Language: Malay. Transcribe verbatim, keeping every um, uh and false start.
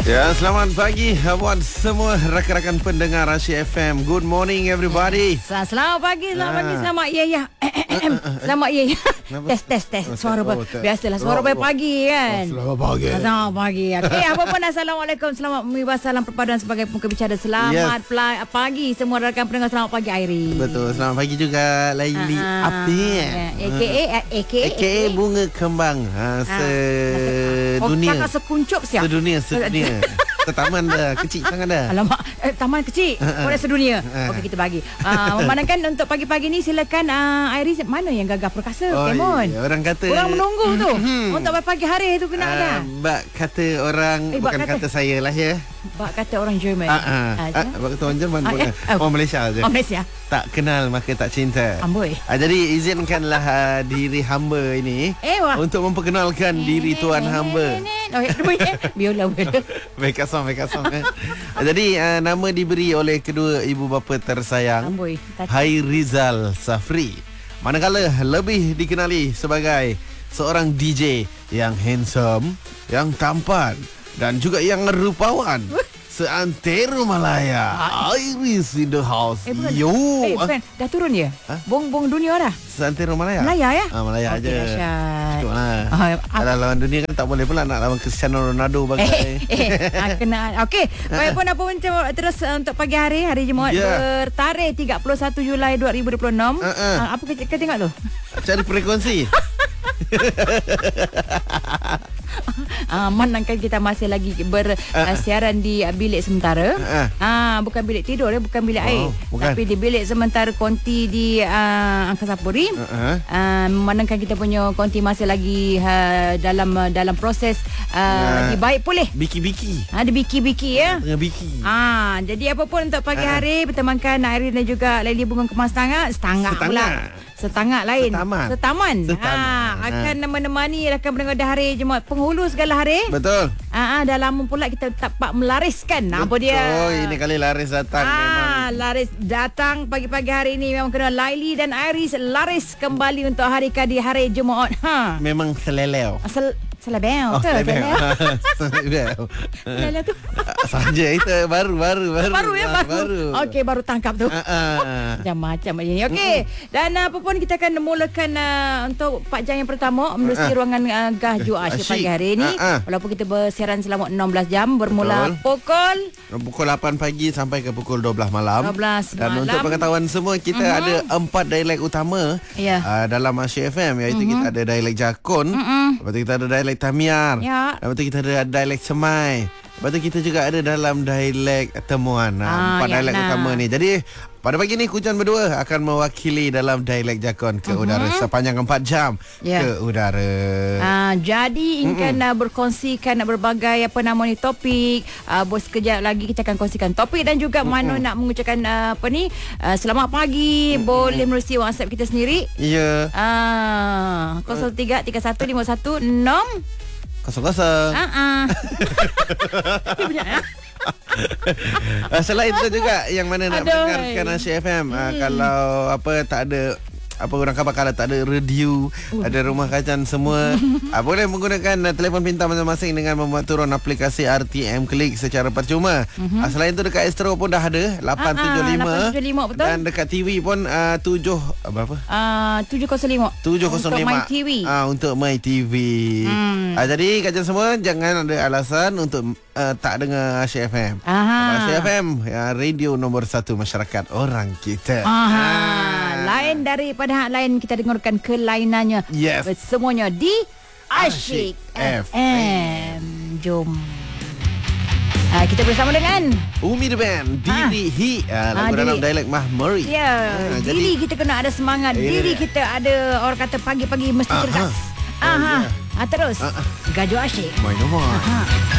Ya, selamat pagi buat semua rakan-rakan pendengar Asyik F M. Good morning everybody. Selamat pagi, selamat pagi, selamat ya ya. Selamat ya ya. Tes tes tes suara oh, biasalah suara oh, pagi kan. Selamat pagi. Selamat pagi. Okey, apa pun assalamualaikum, selamat membahas salam perpaduan sebagai muka bicara. Selamat yes. pagi semua rakan pendengar, selamat pagi Airi. Betul, selamat pagi juga Laili Api. A K A A K A bunga kembang ha, sedunia. Oh, sekuncup siap. Sedunia, sedunia. Taman dah, kecil sangat dah. Alamak, eh, taman kecil. Pada sedunia. Okey, kita bagi. Uh, memandangkan untuk pagi-pagi ni silakan uh, Iris, mana yang gagah perkasa? Oh, Kemon. Iya. Orang kata orang menunggu tu. Untuk pagi hari tu kena uh, ada. Bak kata orang eh, bukan kata, kata saya lah ya. Bak kata orang Jerman. Ah, ah. Uh, uh, bak kata orang Jerman bukan. Uh, eh, orang Malaysia je. Orang Malaysia. Tak kenal maka tak cinta. Amboi. Uh, jadi izinkanlah uh, diri hamba ini eh, untuk memperkenalkan eh, diri tuan eh, hamba. Oh, biola biola. Baik kasong, baik kasong. eh. Jadi uh, nama diberi oleh kedua ibu bapa tersayang, Amboi, Hairizal Safri. Manakala lebih dikenali sebagai seorang D J yang handsome, yang tampan dan juga yang rupawan. Seantero Malaya, Iris in the house. Eh, bukan. Yo, eh, bukan. Dah turun ya? Bong-bong dunia dah. Seantero Malaya. Malaya ya? Ah, Malaya okay, aja. Cukup lah. Oh, kalau lawan dunia kan tak boleh pula nak lawan Cristiano Ronaldo bagai. Eh, eh, kena. Okey. Walaupun apa pun terus untuk pagi hari hari Jumaat yeah. bertarikh tiga puluh satu Julai dua ribu dua puluh enam. Uh, uh. Apa kita tengok tu? Cari frekuensi. Ah, manangkan kita masih lagi bersiaran uh, di uh, bilik sementara. Uh, ah, bukan bilik tidur, bukan bilik oh, air, bukan. Tapi di bilik sementara konti di uh, Angkasa Puri. Uh, uh. Uh, manangkan kita punya konti masih lagi uh, dalam uh, dalam proses uh, uh, dibaik pulih. Biki-biki. Ah, di biki-biki ya. Tengah biki. Ah, jadi apa pun untuk pagi uh. hari bertemankan Airin dan juga Laili Bunga Kemas setengah, setengah pula. Setengah lain. Setaman. Setaman. Setaman. Ha, akan ha. menemani rakan pendengar hari Jumaat penghulu segala hari. Betul. Ah, dah lama pula kita tak pak melariskan. Betul. Apa dia? Oh, ini kali laris datang ah, memang. Laris datang pagi-pagi hari ini memang kena Laili dan Iris laris kembali untuk hari kadi hari Jumaat. Ha. Memang seleleo. Asal Selebel oh, ke? Selebel. Selebel. Selebel tu. Saja itu baru baru baru. Baru ya baru. baru. Okey, baru tangkap tu. Macam-macam uh, uh. ini. Okey. Dan uh, apa pun kita akan mulakan uh, untuk empat jam yang pertama menerusi uh, ruangan uh, Gahju Asyik pagi hari ini. Uh, uh. Walaupun kita bersiaran selama enam belas jam bermula Betul. pukul pukul lapan pagi sampai ke pukul dua belas malam. dua belas Dan malam. untuk pengetahuan semua kita uh-huh. ada empat dialek utama yeah. uh, dalam Asyik F M, iaitu uh-huh. kita ada dialek Jakun, uh-huh. lepas tu kita ada dialek Tamiar, ya. Lepas tu kita ada dialek Semai, lepas tu kita juga ada dalam dialek Temuan. ah, Empat ya, dialek nah. utama ni. Jadi pada pagi ni Kujan berdua akan mewakili dalam dialek Jakun ke uh-huh. udara sepanjang empat jam ya. ke udara. Ah, jadi ingin uh-uh. berkongsikan berbagai apa nama ni topik. Uh, bos sekejap lagi kita akan kongsikan topik dan juga uh-uh. mana nak mengucapkan uh, apa ni uh, selamat pagi uh-uh. boleh menerusi WhatsApp kita sendiri. Ya. Ah, kosong tiga tiga satu lima satu enam kosong-kosong. Ah, Tapi banyak ya. Selain itu juga yang mana nak Aduh, mendengarkan Asyik F M, hmm. uh, kalau apa tak ada apa orang khabar kalau tak ada radio, uh. ada rumah kacan semua, uh, boleh menggunakan uh, telefon pintar masing-masing dengan membuat turun aplikasi R T M Klik secara percuma. Uh-huh. Uh, selain itu dekat Astro pun dah ada lapan tujuh lima, lapan tujuh lima betul. Dan dekat T V pun uh, tujuh berapa? Uh, tujuh kosong lima. tujuh kosong lima. Untuk My T V. Uh, untuk My T V. Hmm. Uh, jadi kajian semua jangan ada alasan untuk uh, tak dengar Asyik F M. Asyik F M ya, radio nombor satu masyarakat orang kita. Aha. Ah. Lain daripada hak lain, kita dengarkan kelainannya. Yes. Semuanya di Asyik, Asyik F M. Jom. Uh, kita bersama dengan Umi The Band, Diri ha. Hi uh, lagu ha, dalam dialek Mahmuri. Ya, yeah. uh, diri jadi, kita kena ada semangat. Yeah. Diri kita ada orang kata pagi-pagi mesti cerdas. Aha. Uh-huh. Uh, terus uh-huh. Gahju Asyik. Main nombor.